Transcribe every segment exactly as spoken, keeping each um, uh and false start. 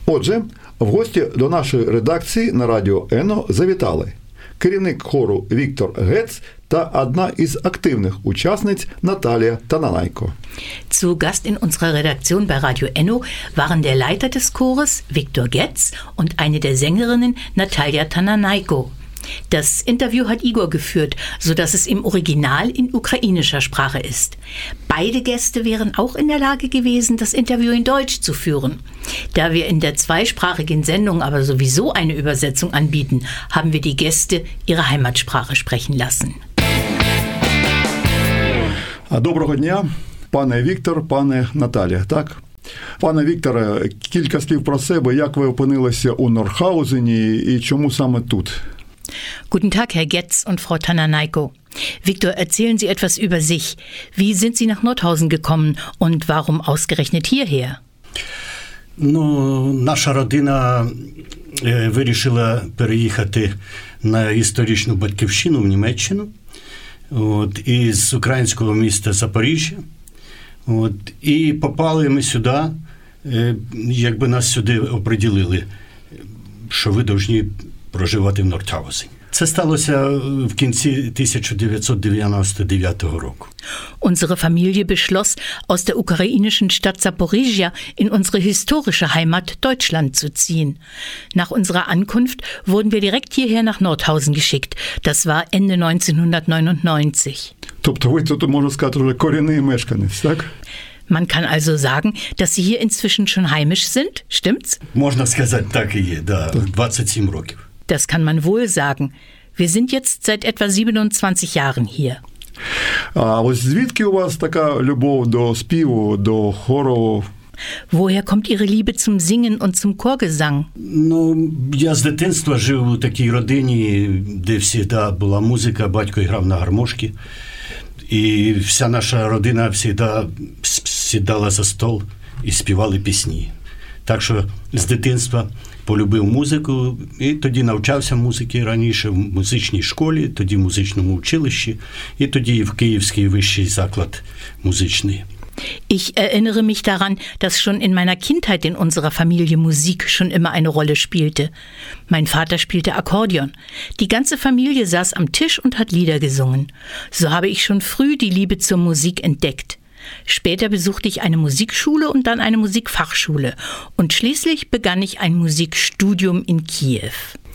Отже, в гості до нашої редакції на Радіо Ено завітали керівник хору Віктор Гец та одна із активних учасниць Наталія Тананайко. Zu Gast in unserer Redaktion bei Radio Enno waren der Leiter des Chores, Viktor Getz, und eine der Sängerinnen, Natalia Tananayko. Das Interview hat Igor geführt, sodass es im Original in ukrainischer Sprache ist. Beide Gäste wären auch in der Lage gewesen, das Interview in Deutsch zu führen. Da wir in der zweisprachigen Sendung aber sowieso eine Übersetzung anbieten, haben wir die Gäste ihre Heimatsprache sprechen lassen. Доброго дня, пане Віктор, пане Наталія, так? Пане Вікторе, кілька слів про себе, як ви опинилися у Нордхаузені і чому саме тут? Guten Tag, Herr Getz und Frau Tananayko. Viktor, erzählen Sie etwas über sich. Wie sind Sie nach Nordhausen gekommen und warum ausgerechnet hierher? Ну, наша родина е, вирішила переїхати на історичну батьківщину в Німеччину. От, із українського міста Запоріжжя. От, і попали ми сюди, е, якби нас сюди оприділили, що ви повинні проживати в Нордхаузені. Це сталося в кінці тисяча дев'ятсот дев'яносто дев'ятого року. Unsere Familie beschloss, aus der ukrainischen Stadt Zaporizhia in unsere historische Heimat Deutschland zu ziehen. Nach unserer Ankunft wurden wir direkt hierher nach Nordhausen geschickt. Das war Ende neunzehnhundertneunundneunzig. Тобто ви тут, можна сказати, вже корінний мешканець, так? Man kann also sagen, dass Sie hier inzwischen schon heimisch sind, stimmt's? Можна сказати, так і є, да, двадцять сім років. Das kann man wohl sagen. Wir sind jetzt seit etwa siebenundzwanzig Jahren hier. А ось звідки у вас така любов до співу, до хору? Woher kommt Ihre Liebe zum Singen und zum Chorgesang? Ну, я з дитинства жив у такій родині, де завжди була музика, батько грав на гармошці. І вся наша родина завжди сідала за стол і співали пісні. Так що з дитинства полюбив музику, і тоді навчався музики раніше в музичній школі, тоді в музичному училищі, і тоді в Київський вищий заклад музичний. Ich erinnere mich daran, dass schon in meiner Kindheit in unserer Familie Musik schon immer eine Rolle spielte. Mein Vater spielte Akkordeon. Die ganze Familie saß am Tisch und hat Lieder gesungen. So habe ich schon früh die Liebe zur Musik entdeckt. Später besuchte ich eine Musikschule und dann eine Musikfachschule. Und schließlich begann ich ein Musikstudium in Kiew.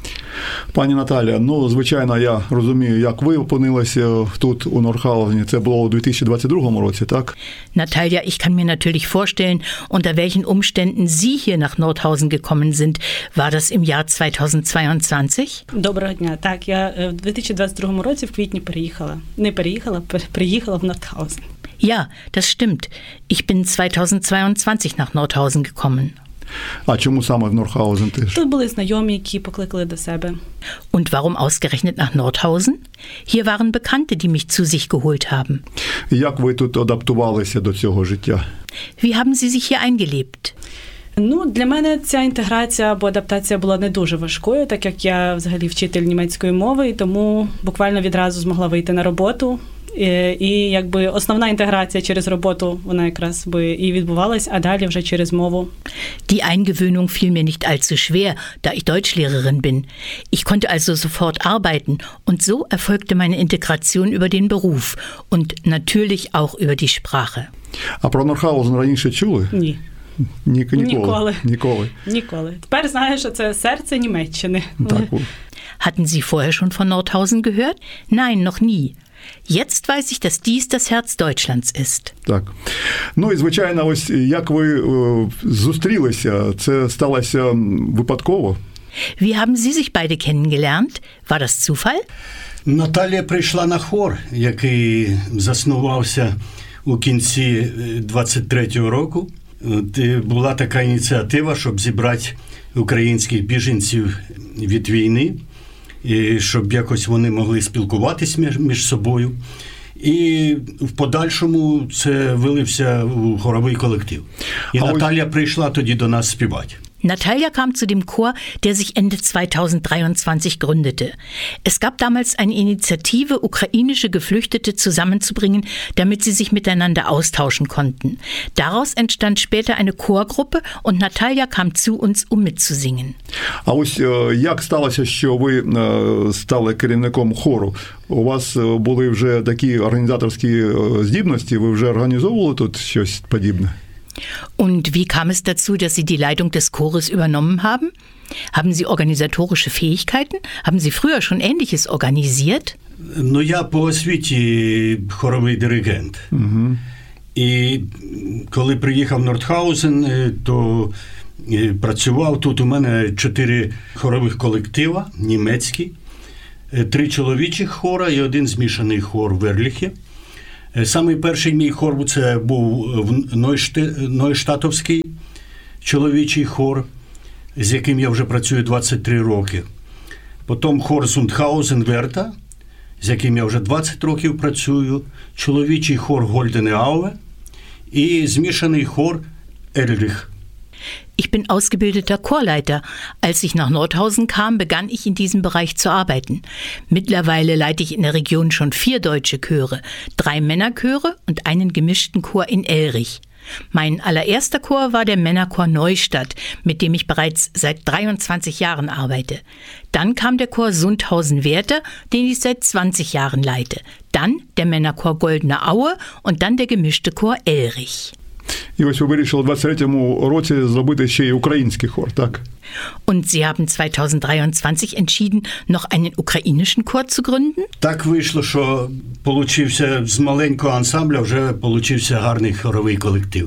Пані Наталія, ну, звичайно, я розумію, як ви опинилися тут, у Нордхаузені. Це було у дві тисячі двадцять другому році, так? Natalia, ich kann mir natürlich vorstellen, unter welchen Umständen Sie hier nach Nordhausen gekommen sind. War das im Jahr zweitausendzweiundzwanzig? Доброго дня. Так, я в дві тисячі двадцять другому році в квітні переїхала. Не переїхала, приїхала в Нордхаузен. Ja, das stimmt. Ich bin zweitausendzweiundzwanzig nach Nordhausen gekommen. А чому саме в Нордхаузен теж? Тут були знайомі, які покликали до себе. Und warum ausgerechnet nach Nordhausen? Hier waren Bekannte, die mich zu sich geholt haben. Як ви тут адаптувалися до цього життя? Wie haben Sie sich hier eingelebt? Ну, для мене ця інтеграція або адаптація була не дуже важкою, так як я взагалі вчитель німецької мови, і тому буквально відразу змогла вийти на роботу. І, і якби основна інтеграція через роботу, вона якраз би і відбувалась, а далі вже через мову. Die Eingewöhnung fiel mir nicht allzu schwer, da ich Deutschlehrerin bin. Ich konnte also sofort arbeiten und so erfolgte meine Integration über den Beruf und natürlich auch über die Sprache. А про Нордхаузен раніше чули? Ні. Ні, ніколи. Ніколи. Ніколи. Ніколи. Тепер знаю, що це серце Німеччини. Так. Hatten Sie vorher schon von Nordhausen gehört? Nein, noch nie. Jetzt weiß ich, dass dies das Herz Deutschlands ist. Так. Ну і, звичайно, ось як ви е, зустрілися, це сталося випадково? Wie haben Sie sich beide kennengelernt? War das Zufall? Наталія прийшла на хор, який заснувався у кінці двадцять третього року. Була така ініціатива, щоб зібрати українських біженців від війни, і щоб якось вони могли спілкуватись між, між собою. І в подальшому це вилився у хоровий колектив. І а Наталія ось... прийшла тоді до нас співати. Natalia kam zu dem Chor, der sich Ende zweitausenddreiundzwanzig gründete. Es gab damals eine Initiative, ukrainische Geflüchtete zusammenzubringen, damit sie sich miteinander austauschen konnten. Daraus entstand später eine Chorgruppe und Natalia kam zu uns, um mitzusingen. А ось як сталося, що ви стали керівником хору? У вас були вже такі організаторські здібності, ви вже організовували тут щось подібне? Und wie kam es dazu, dass Sie die Leitung des Chores übernommen haben? Haben Sie organisatorische Fähigkeiten? Haben Sie früher schon Ähnliches organisiert? Ну, я по освіті хоровий диригент. Угу. І коли приїхав в Нордхаузен, то працював. Тут у мене чотири хорових колектива, німецькі, три чоловічих хора і один змішаний хор в Ерліхі. Самий перший мій хор це був Нойштатовський чоловічий хор, з яким я вже працюю двадцять три роки. Потім хор Зундхаузен-Верта, з яким я вже двадцять років працюю, чоловічий хор Гольдене Ауве і змішаний хор Ерліх. Ich bin ausgebildeter Chorleiter. Als ich nach Nordhausen kam, begann ich in diesem Bereich zu arbeiten. Mittlerweile leite ich in der Region schon vier deutsche Chöre, drei Männerchöre und einen gemischten Chor in Elrich. Mein allererster Chor war der Männerchor Neustadt, mit dem ich bereits seit dreiundzwanzig Jahren arbeite. Dann kam der Chor Sundhausen-Werther, den ich seit zwanzig Jahren leite. Dann der Männerchor Goldene Aue und dann der gemischte Chor Elrich. І ось ви вирішили в двадцять третьому році зробити ще й український хор, так? Und Sie haben zweitausenddreiundzwanzig entschieden, noch einen ukrainischen Chor zu gründen? Так вийшло, що получився з маленького ансамбля, вже получився гарний хоровий колектив.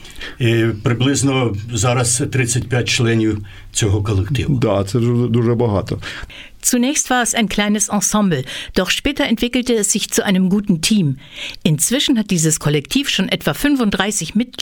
І приблизно зараз тридцять п'ять членів цього колективу. Да, це дуже багато. Zunächst war es ein kleines Ensemble, doch später entwickelte es sich zu einem guten Team. Inzwischen hat dieses Kollektiv schon etwa fünfunddreißig Mitglieder.